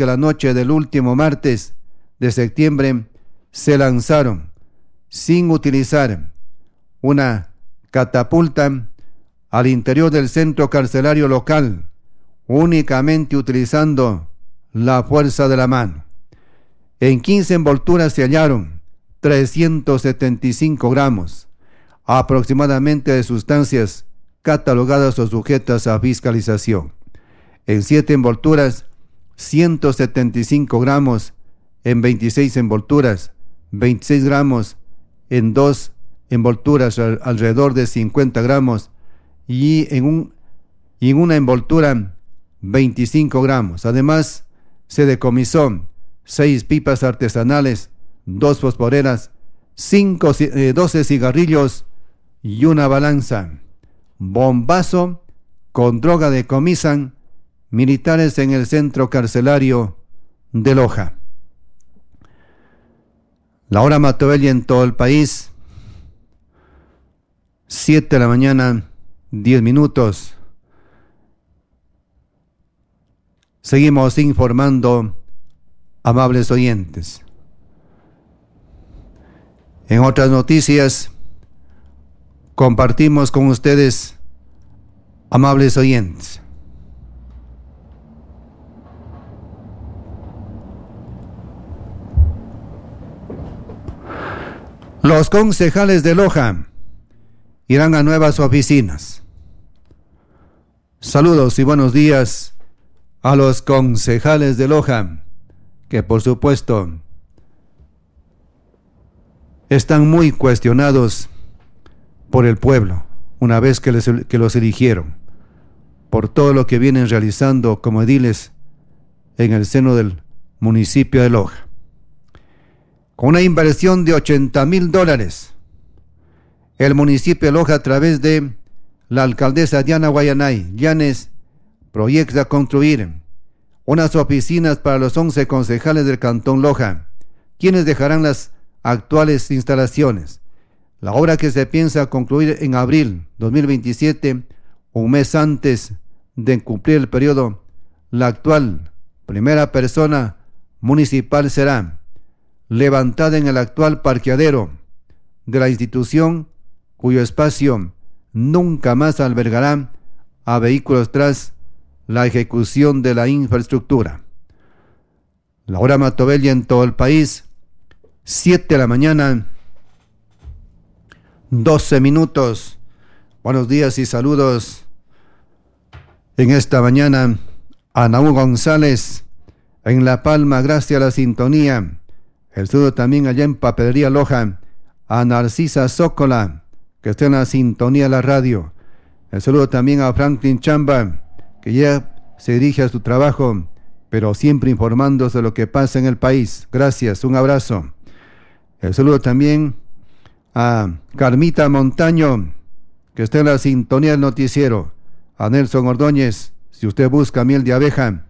que la noche del último martes de septiembre se lanzaron sin utilizar una catapulta al interior del centro carcelario local, únicamente utilizando la fuerza de la mano. En 15 envolturas se hallaron 375 gramos aproximadamente de sustancias catalogadas o sujetas a fiscalización. En 7 envolturas, 175 gramos, en 26 envolturas, 26 gramos, en 2 envolturas alrededor de 50 gramos y en una envoltura 25 gramos. Además, se decomisó 6 pipas artesanales, 2 fosforeras, 12 cigarrillos y una balanza. Bombazo con droga decomisan militares en el centro carcelario de Loja. La hora Matovelli en todo el país, 7 de la mañana, 10 minutos. Seguimos informando, amables oyentes. En otras noticias, compartimos con ustedes, amables oyentes. Los concejales de Loja irán a nuevas oficinas. Saludos y buenos días a los concejales de Loja, que por supuesto están muy cuestionados por el pueblo, una vez que los eligieron, por todo lo que vienen realizando como ediles en el seno del municipio de Loja. Con una inversión de $80,000, el municipio de Loja, a través de la alcaldesa Diana Guayanay Llanes, proyecta construir unas oficinas para los 11 concejales del Cantón Loja, quienes dejarán las actuales instalaciones. La obra, que se piensa concluir en abril 2027, un mes antes de cumplir el periodo, la actual primera persona municipal será levantada en el actual parqueadero de la institución, cuyo espacio nunca más albergará a vehículos tras la ejecución de la infraestructura. La hora Matovelli en todo el país, 7 de la mañana, 12 minutos. Buenos días y saludos en esta mañana a Naúl González en La Palma, gracias a la sintonía. El saludo también allá en Papelería Loja a Narcisa Zócola, que está en la sintonía de la radio. El saludo también a Franklin Chamba, que ya se dirige a su trabajo, pero siempre informándose de lo que pasa en el país. Gracias, un abrazo. El saludo también a Carmita Montaño, que está en la sintonía del noticiero. A Nelson Ordóñez, si usted busca miel de abeja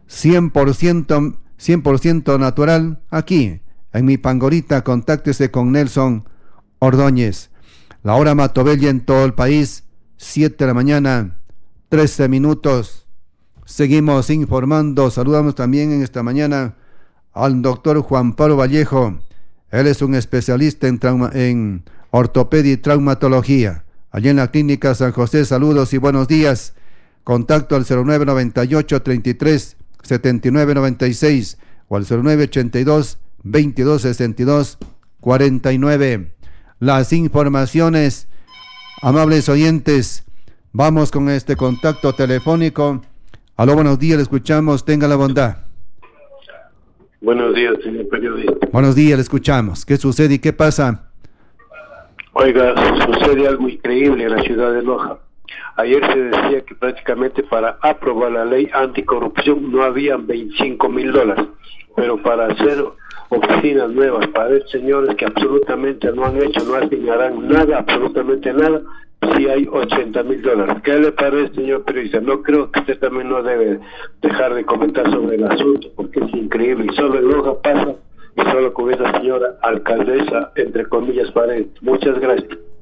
100% natural, aquí en mi Pangorita, contáctese con Nelson Ordóñez. La hora Matovelli en todo el país, 7 de la mañana, 13 minutos. Seguimos informando. Saludamos también en esta mañana al doctor Juan Pablo Vallejo. Él es un especialista en ortopedia y traumatología. Allí en la clínica San José, saludos y buenos días. Contacto al 0998-33-7996 o al 0982-2262-49. Las informaciones, amables oyentes, vamos con este contacto telefónico. Aló, buenos días, le escuchamos, tenga la bondad. Buenos días, señor periodista. Buenos días, le escuchamos. ¿Qué sucede y qué pasa? Oiga, sucede algo increíble en la ciudad de Loja. Ayer se decía que prácticamente para aprobar la ley anticorrupción no habían $25,000, pero para hacer oficinas nuevas, para ver señores que absolutamente no han hecho, no asignarán nada, absolutamente nada, sí hay $80,000. ¿Qué le parece, señor periodista? No creo que usted también no debe dejar de comentar sobre el asunto, porque es increíble, y solo en Loja pasa, y solo con esa señora alcaldesa, entre comillas, para él. Muchas gracias.